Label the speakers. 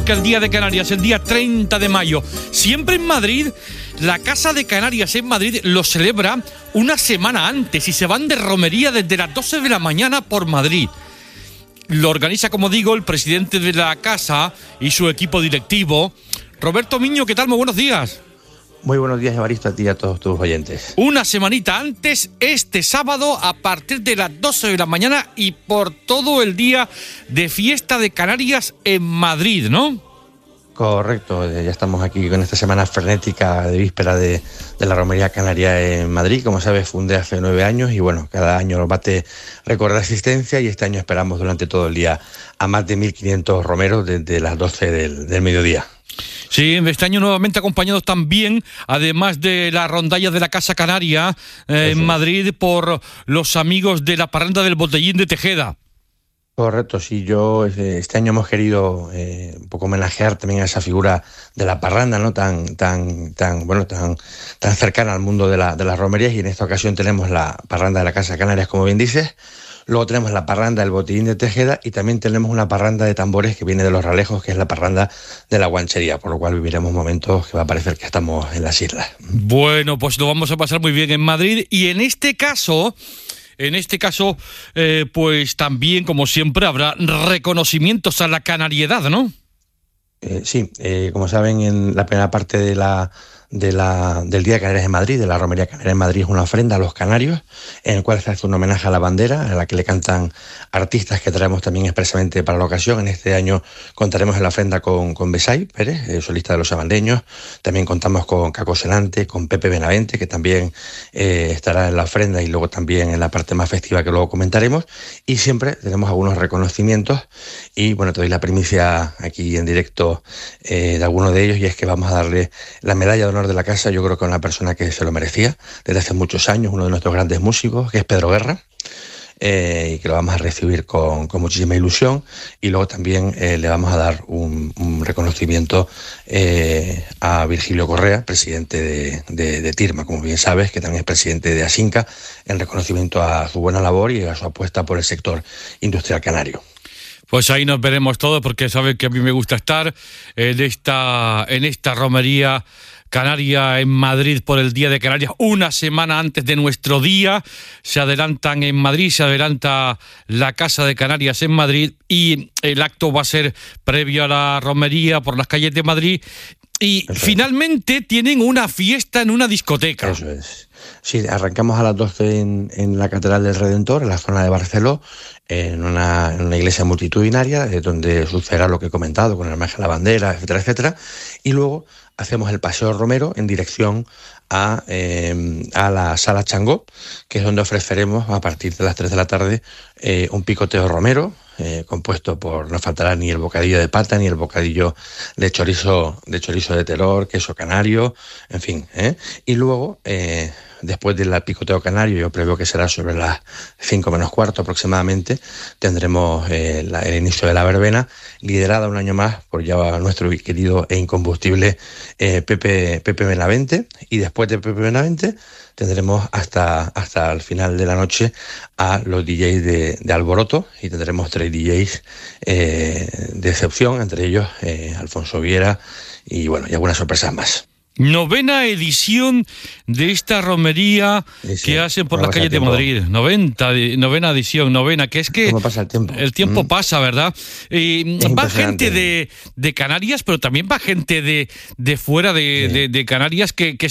Speaker 1: arranca el Día de Canarias, el día 30 de mayo. Siempre en Madrid, la Casa de Canarias en Madrid lo celebra una semana antes y se van de romería desde las 12 de la mañana por Madrid. Lo organiza, como digo, el presidente de la casa y su equipo directivo. Roberto Miño, ¿qué tal? Muy buenos días.
Speaker 2: Muy buenos días, Evaristo, a ti y a todos tus oyentes.
Speaker 1: Una semanita antes, este sábado, a partir de las 12 de la mañana y por todo el día de fiesta de Canarias en Madrid, ¿no?
Speaker 2: Correcto, ya estamos aquí con esta semana frenética de víspera de la Romería Canaria en Madrid. Como sabes, fundé hace 9 años y bueno, cada año nos bate récord de asistencia y este año esperamos durante todo el día a más de 1.500 romeros desde las 12 del mediodía.
Speaker 1: Sí, este año nuevamente acompañados también, además de la rondalla de la Casa Canaria en Madrid, por los amigos de la parranda del Botellín de Tejeda.
Speaker 2: Correcto, sí, este año hemos querido un poco homenajear también a esa figura de la parranda, ¿no? tan cercana al mundo de las romerías, y en esta ocasión tenemos la parranda de la Casa Canarias, como bien dices. Luego tenemos la parranda del Botellín de Tejeda y también tenemos una parranda de tambores que viene de Los Ralejos, que es la parranda de la Guanchería, por lo cual viviremos momentos que va a parecer que estamos en las islas.
Speaker 1: Bueno, pues lo vamos a pasar muy bien en Madrid y en este caso, pues también, como siempre, habrá reconocimientos a la canariedad, ¿no?
Speaker 2: Sí, como saben, en la primera parte del Día de Canarias en Madrid, de la Romería Canaria en Madrid, es una ofrenda a los canarios, en el cual se hace un homenaje a la bandera, a la que le cantan artistas que traemos también expresamente para la ocasión. En este año contaremos en la ofrenda con Besay Pérez, solista de Los Abandeños. También contamos con Caco Senante, con Pepe Benavente, que también estará en la ofrenda y luego también en la parte más festiva que luego comentaremos. Y siempre tenemos algunos reconocimientos y bueno, te doy la primicia aquí en directo de algunos de ellos, y es que vamos a darle la medalla de honor de la casa, yo creo que a una persona que se lo merecía desde hace muchos años, uno de nuestros grandes músicos, que es Pedro Guerra, y que lo vamos a recibir con muchísima ilusión. Y luego también le vamos a dar un reconocimiento a Virgilio Correa, presidente de TIRMA, como bien sabes, que también es presidente de Asinca, en reconocimiento a su buena labor y a su apuesta por el sector industrial canario.
Speaker 1: Pues ahí nos veremos todos, porque saben que a mí me gusta estar en esta romería canaria en Madrid por el Día de Canarias. Una semana antes de nuestro día se adelantan en Madrid, se adelanta la Casa de Canarias en Madrid, y el acto va a ser previo a la romería por las calles de Madrid. Y finalmente tienen una fiesta en una discoteca.
Speaker 2: Eso es. Sí, arrancamos a las 12 en la Catedral del Redentor, en la zona de Barceló, en una iglesia multitudinaria, donde sucederá lo que he comentado, con el homenaje a la bandera, etcétera, etcétera. Y luego hacemos el paseo romero en dirección a la Sala Changó, que es donde ofreceremos a partir de las 3 de la tarde un picoteo romero, compuesto por, no faltará ni el bocadillo de pata, ni el bocadillo de chorizo de Teror, queso canario, en fin. Y luego, después del picoteo canario, yo preveo que será sobre las 5 menos cuarto aproximadamente, tendremos el inicio de la verbena, liderada un año más por ya nuestro querido e incombustible Pepe Benavente. Y después de Pepe Benavente tendremos hasta el final de la noche a los DJs de Alboroto, y tendremos 3 DJs de excepción, entre ellos Alfonso Viera y bueno, y algunas sorpresas más.
Speaker 1: 9ª edición de esta romería que hacen por las calles de Madrid. 9ª edición, que es que...
Speaker 2: ¿Cómo pasa el tiempo?
Speaker 1: El tiempo pasa, ¿verdad? Va gente de Canarias, pero también va gente de fuera de Canarias que